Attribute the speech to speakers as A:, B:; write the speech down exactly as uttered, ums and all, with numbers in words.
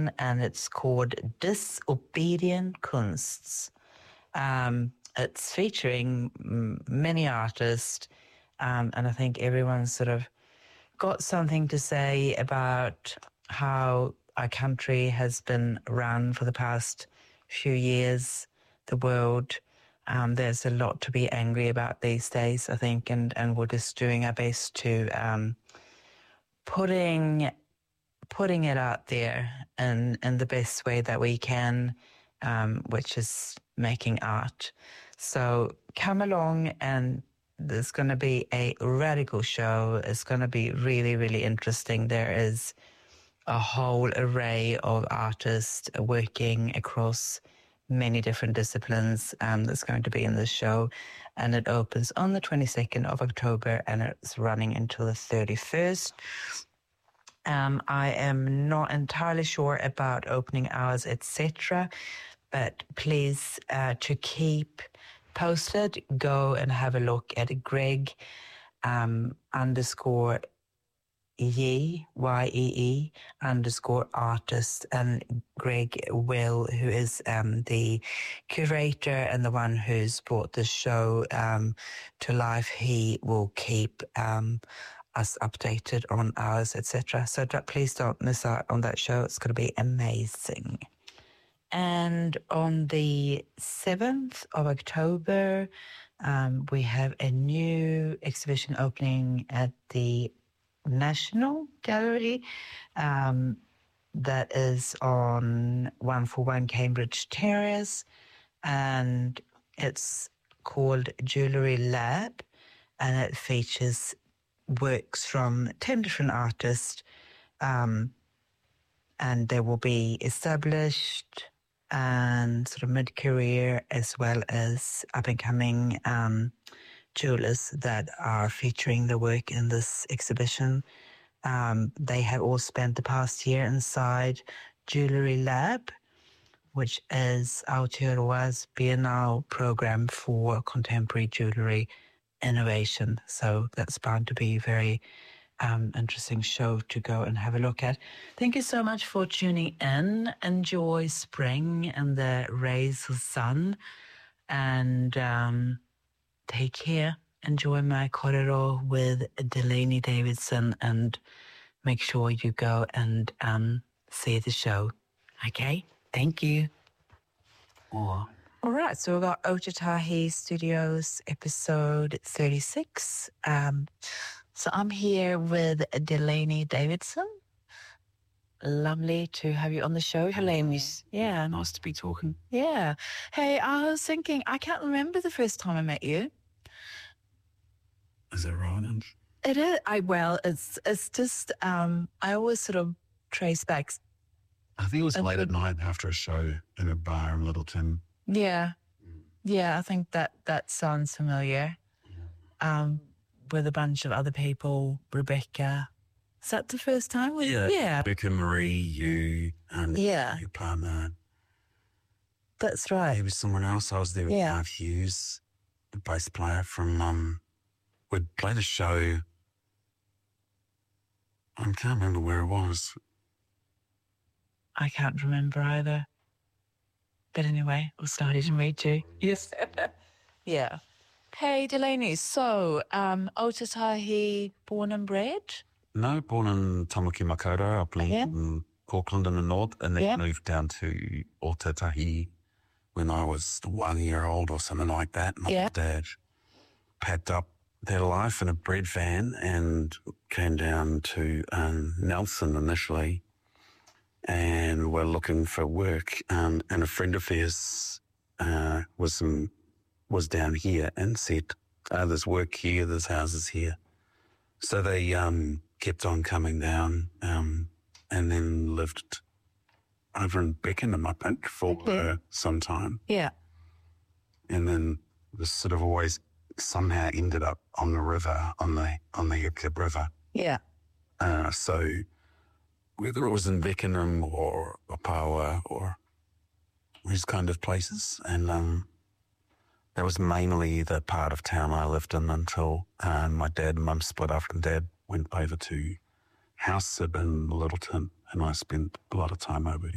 A: Littleton, and it's called Disobedient Kunsts. Um, it's featuring m- many artists, um, and I think everyone's sort of got something to say about how our country has been run for the past few years, the world. Um, there's a lot to be angry about these days, I think, and, and we're just doing our best to um, putting putting it out there in, in the best way that we can, um, which is making art. So come along, and there's going to be a radical show. It's going to be really, really interesting. There is a whole array of artists working across many different disciplines um, that's going to be in this show. And it opens on the twenty-second of October, and it's running until the thirty-first. Um, I am not entirely sure about opening hours, et cetera, but please, uh, to keep posted, go and have a look at Greg um, underscore Yee, Y E E, underscore artist, and Greg Will, who is um, the curator and the one who's brought the show um, to life. He will keep um, us updated on hours, et cetera. So do, please don't miss out on that show. It's going to be amazing. And on the seventh of October, um, we have a new exhibition opening at the National Gallery um, that is on one forty-one Cambridge Terrace, and it's called Jewellery Lab, and it features works from ten different artists, um, and they will be established and sort of mid-career, as well as up-and-coming um, jewelers that are featuring the work in this exhibition. Um, they have all spent the past year inside Jewellery Lab, which is Aotearoa's Biennale program for contemporary jewellery innovation. So that's bound to be a very um, interesting show to go and have a look at. Thank you so much for tuning in. Enjoy spring and the rays of sun, and um, take care. Enjoy my korero with Delaney Davidson, and make sure you go and um, see the show. Okay? Thank you. Oh. All right, so we've got Otatahi Studios episode thirty-six. Um, so I'm here with Delaney Davidson. Lovely to have you on the show. Hello, yeah.
B: Nice to be talking.
A: Yeah. Hey, I was thinking, I can't remember the first time I met you.
B: Is that right? And
A: It is. I well, it's it's just um, I always sort of trace back.
B: I think it was late at night after a show in a bar in Littleton.
A: Yeah, yeah. I think that that sounds familiar. Um, with a bunch of other people, Rebecca. Is that the first time? With,
B: Yeah,
A: yeah.
B: Rebecca, Marie, you, and
A: Yeah.
B: your partner.
A: That's right.
B: There was someone else. I was there with
A: Yeah.
B: Mark Hughes, the bass player from. Um, we'd played a show. I can't remember where it was.
A: I can't remember either. But anyway, we'll start it and read you. Yes. Yeah. Hey, Delaney. So, um, Otatahi, born and bred?
B: No, born in Tamaki Makaurau, up in,
A: Yeah.
B: in Auckland in the north, and then
A: Yeah.
B: moved down to Otatahi when I was one year old or something like that. My
A: Yeah.
B: dad packed up their life in a bread van and came down to um, Nelson initially, and were looking for work. Um, and a friend of theirs uh, was um, was down here and said, oh, "There's work here. There's houses here." So they um, kept on coming down, um, and then lived over in Beckenham, I think, for
A: Okay.
B: uh, some time,
A: Yeah.
B: and then was sort of always somehow ended up on the river, on the on the Eclib River.
A: Yeah.
B: Uh, so whether it was in Beckenham or Opawa or these kind of places, and um, that was mainly the part of town I lived in until uh, my dad and mum split up, and Dad went over to house sib in Littleton, and I spent a lot of time over